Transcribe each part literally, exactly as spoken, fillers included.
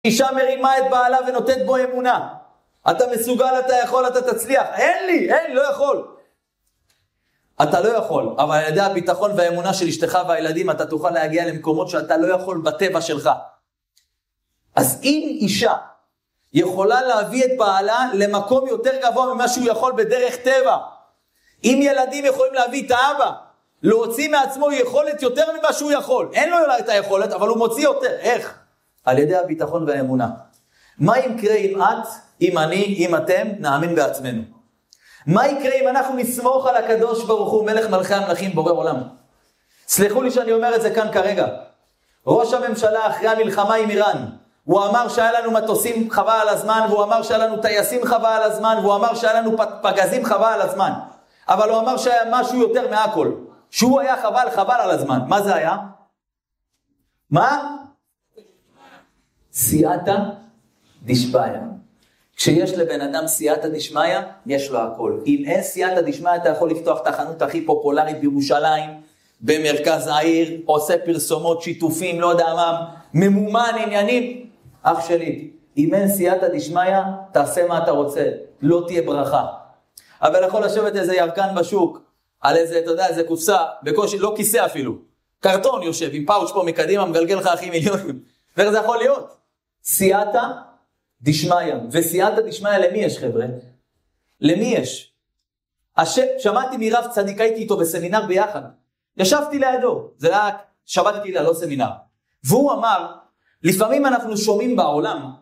אישה מרימה את בעלה ונותנת בו אמונה. אתה מסוגל, אתה יכול, אתה תצליח. אין לי, אין לי, לא יכול. אתה לא יכול, אבל על ידי הביטחון והאמונה של אשתך והילדים, אתה תוכל להגיע למקומות שאתה לא יכול בטבע שלך. אז אם אישה יכולה להביא את בעלה למקום יותר גבוה ממה שהוא יכול בדרך טבע, אם ילדים יכולים להביא את האבא, להוציא מעצמו יכולת יותר ממה שהוא יכול, אין לו את היכולת, אבל הוא מוציא יותר. איך? על ידי הביטחון והאמונה. מה יקרה אם את, אם אני, אם אתם, נאמין בעצמנו? מה יקרה אם אנחנו נסמוך על הקדוש ברוך הוא, מלך מלכי המלכים, בורא עולם? סלחו לי שאני אומר את זה כאן כרגע. ראש הממשלה אחרי המלחמה עם איראן, הוא אמר שהיה לנו מטוסים חבל על הזמן, והוא אמר שהיה לנו טייסים חבל על הזמן, והוא אמר שהיה לנו פגזים חבל על הזמן. אבל הוא אמר שהיה משהו יותר מהכל. שהוא היה חבל חבל על הזמן. מה זה היה? מה? סייעתא דשמיא. כשיש לבן אדם סייעתא דשמיא, יש לו הכל. אם אין סייעתא דשמיא, אתה יכול לפתוח את החנות הכי פופולרית בירושלים, במרכז העיר, עושה פרסומות, שיתופים, לא יודע מה, ממומן עניינים. אח שלי, אם אין סייעתא דשמיא, תעשה מה אתה רוצה, לא תהיה ברכה. אבל יכול לשבת איזה ירקן בשוק, על איזה, אתה יודע, איזה קופסה, בקושי, לא כיסא אפילו, קרטון יושב עם פאוץ' פה מקדימה, מגלגל לך הכי מיליונים. ואיך זה יכול להיות? סייעתא דשמיא. וסייעתא דשמיא למי יש, חבר'ה? למי יש? השם, שמעתי מרב צדיק, הייתי איתו בסמינר ביחד. ישבתי לידו, זה רק שבתתי לה, לא סמינר. והוא אמר, לפעמים אנחנו שומעים בעולם,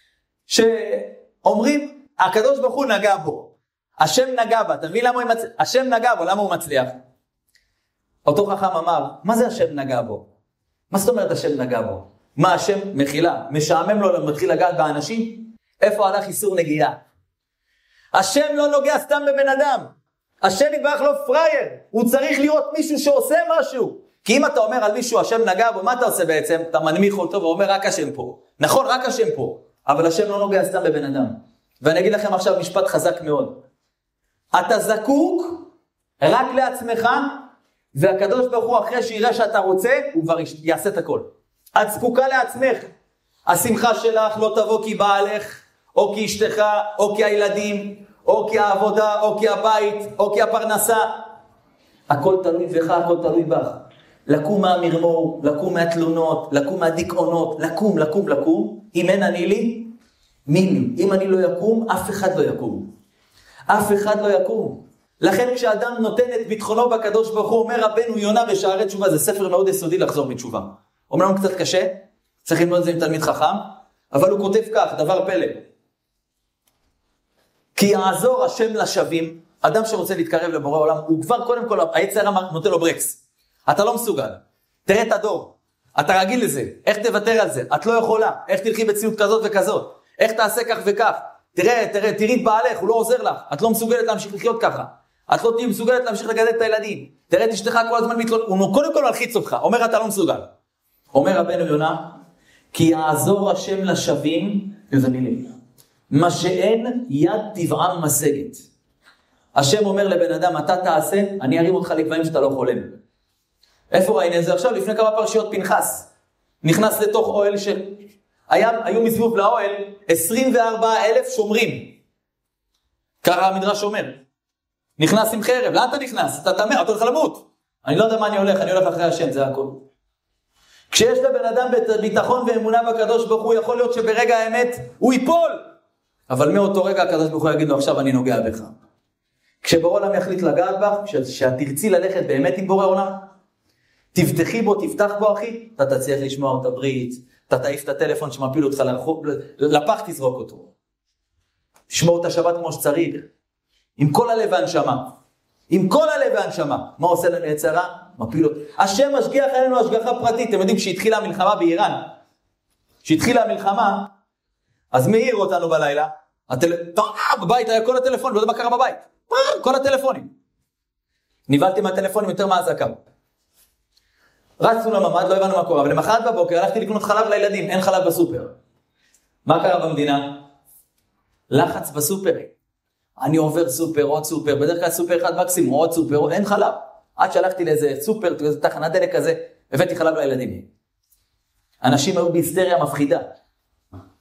שאומרים, הקדוש ברוך הוא נגע בו. השם נגע בה, אתה מבין למה הוא מצליח? השם נגע בו, למה הוא מצליח? אותו חכם אמר, מה זה השם נגע בו? מה זאת אומרת השם נגע בו? מה השם מחילה? משעמם לו מתחיל לגעת באנשים? איפה הלך איסור נגיעה? השם לא נוגע סתם בבן אדם. השם יתברך לו פרייר. הוא צריך לראות מישהו שעושה משהו. כי אם אתה אומר על מישהו השם נגע בו, מה אתה עושה בעצם? אתה מנמיך אותו ואומר רק השם פה. נכון, רק השם פה. אבל השם לא נוגע סתם בבן אדם. ואני אגיד לכם עכשיו משפט חזק מאוד. אתה זקוק רק לעצמך, והקדוש ברוך הוא אחרי שיראה שאתה רוצה, הוא כבר יעשה את הכל. את זקוקה לעצמך. השמחה שלך לא תבוא כי בעלך, או כי אשתך, או כי הילדים, או כי העבודה, או כי הבית, או כי הפרנסה. הכל תלוי בך, הכל תלוי בך. לקום מהמרמור, לקום מהתלונות, לקום מהדיכאונות, לקום, לקום, לקום. אם אין אני לי, מי לי? אם אני לא יקום, אף אחד לא יקום. אף אחד לא יקום. לכן כשאדם נותן את ביטחונו בקדוש ברוך הוא, אומר רבנו יונה בשערי תשובה, זה ספר מאוד יסודי לחזור בתשובה. אומנם קצת קשה, צריך ללמוד את זה עם תלמיד חכם, אבל הוא כותב כך, דבר פלא. כי יעזור השם לשווים, אדם שרוצה להתקרב לבורא עולם, הוא כבר קודם כל, היצר נותן לו ברקס. אתה לא מסוגל. תראה את הדור. אתה רגיל לזה. איך תוותר על זה? את לא יכולה. איך תלכי בציאות כזאת וכזאת? איך תעשה כך וכך? תראה, תראה, תראי את בעלך, הוא לא עוזר לך. את לא מסוגלת להמשיך לחיות ככה. את לא תהיה מסוגלת להמשיך לגדל את הילדים. תראה את אשתך כל הזמן מתלונן. הוא קודם כל מלחיץ אותך. אומר אתה לא מסוגל. אומר רבנו יונה, כי יעזור השם לשווים, ובמילים. מה שאין יד טבעם משגת. השם אומר לבן אדם, אתה תעשה, אני ארים אותך לגבהים שאתה לא חולם. איפה ראינו את זה עכשיו? לפני כמה פרשיות פנחס. נכנס לתוך אוהל של... היה, היו מסביב לאוהל עשרים וארבעה אלף שומרים. ככה המדרש אומר. נכנס עם חרב. לאן אתה נכנס? אתה תמה, אתה הולך למות. אני לא יודע מה אני הולך, אני הולך אחרי השם, זה הכל. כשיש לבן אדם ביטחון ואמונה בקדוש ברוך הוא, יכול להיות שברגע האמת הוא ייפול. אבל מאותו רגע הקדוש ברוך הוא יגיד לו, עכשיו אני נוגע בך. כשבורא עולם יחליט לגעת בך, כשתרצי ללכת באמת עם בורא עולם, תבטחי בו, תפתח בו אחי, אתה תצליח לשמוע את הברית, אתה תעיף את הטלפון שמפיל אותך לרחוב, לפח תזרוק אותו. תשמור את השבת כמו שצריך, עם כל הלב והנשמה. עם כל הלב והנשמה. מה עושה לנו יצרה? מפיל אותו. השם משגיח עלינו השגחה פרטית. אתם יודעים שהתחילה המלחמה באיראן. שהתחילה המלחמה, אז מי העיר אותנו בלילה? הטל... בבית היה כל הטלפון, לא יודע מה קרה בבית. כל הטלפונים. ניבלתי מהטלפונים יותר מהזקה. רצנו לממד, לא הבנו מה קורה, אבל למחרת בבוקר הלכתי לקנות חלב לילדים, אין חלב בסופר. מה קרה במדינה? לחץ בסופר. אני עובר סופר, עוד סופר, בדרך כלל סופר אחד מקסימום, עוד סופר, אין חלב. עד שהלכתי לאיזה סופר, איזה תחנת דלק כזה, הבאתי חלב לילדים. אנשים היו בהיסטריה מפחידה.